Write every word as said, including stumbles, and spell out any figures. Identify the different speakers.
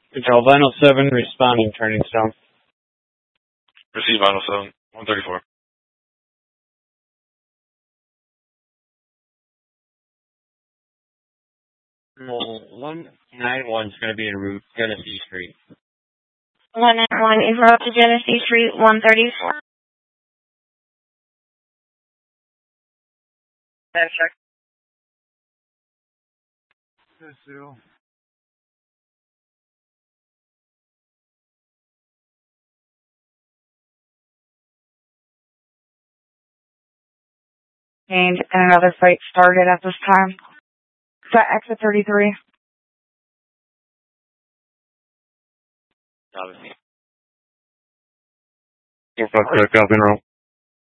Speaker 1: Control Vinyl seven, responding, Turning Stone.
Speaker 2: Receive Vinyl seven, one thirty-four.
Speaker 1: Well, one ninety-one is going to be en route, Genesee Street.
Speaker 3: one ninety-one is route to Genesee Street, one thirty-four.
Speaker 1: That's check.
Speaker 4: And another fight started at this time. So exit thirty-three.
Speaker 2: Copy.
Speaker 1: Four five, copy and roll.